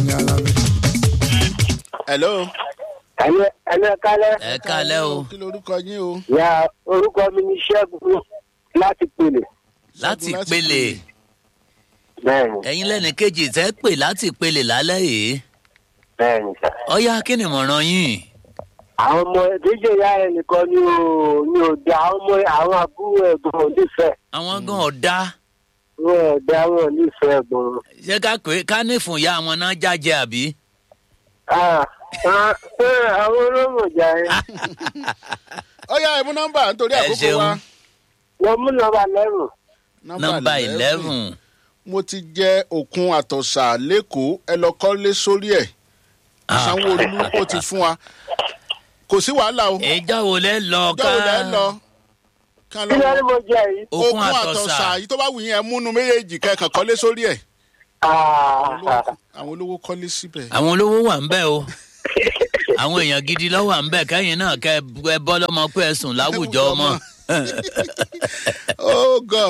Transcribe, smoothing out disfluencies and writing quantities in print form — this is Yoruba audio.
hello. ẹ̀lẹ́ kálẹ̀. ẹ kálẹ̀ o. kí lorúkọ yín o. ya orúkọ mi ni ṣẹ́gun láti pèlè. láti pele bẹ́ẹ̀ni ẹ̀yin lẹ́ni kejì tẹ́ pè láti pele lálẹ́ yìí. bẹ́ẹ̀ni sá. ọ̀ya kí ni mọ̀ràn yín. àwọn ọmọ ìdíje ìyá rẹ̀ nìkan ni ò da àwọn àbúrò ẹ̀gbọ́n ò nífẹ̀ẹ́. àwọn gan ọ̀dá. wọn ò da wọn ò nífẹ̀ẹ́ ẹ̀gbọ́n. ṣé ká ní fún ìyá àwọn náà jájẹ àbí. àwọn olómọjà yẹn. ó yá ẹ mú nọ́mbà nítorí àkókò wa. wọ́n mú nọ́mbà lẹ́rù. nọ́mbà 11. mo ti jẹ òkun àtọ̀sà lẹ́kọ̀ọ́ ẹ lọ kọ́lé sórí ẹ̀. sanwó-olú ó ti fún wa. kò sí wàhálà o. ìjọ wo lẹ lọ ìjọ wo lẹ lọ. kí ló ní mo jẹ yìí. òkun àtọ̀sà yìí tó bá wù yín ẹ múnú méjèèjì kẹkàn kọ́lé sórí ẹ̀. àwọn olówó kọ́lé síbẹ̀. àwọn olówó wà ń bẹ̀ o. àwọn èèyàn gidi ló wà ń bẹ̀ kẹ́yìn náà kẹ́ ẹ bọ́ lọ́mọ pé ẹ sùn láwùjọ ọmọ. oh god.